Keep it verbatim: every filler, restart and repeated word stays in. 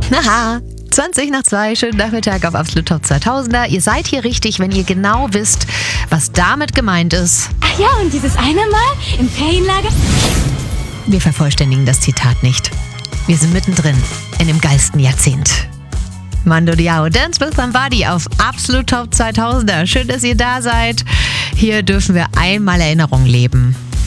Haha, zwanzig nach zwei, schönen Nachmittag auf Absolut Top zweitausender. Ihr seid hier richtig, wenn ihr genau wisst, was damit gemeint ist. Ach ja, und dieses eine Mal im Ferienlager? Wir vervollständigen das Zitat nicht. Wir sind mittendrin in dem geilsten Jahrzehnt. Mando Diao, Dance with Somebody auf Absolut Top zweitausender. Schön, dass ihr da seid. Hier dürfen wir einmal Erinnerung leben.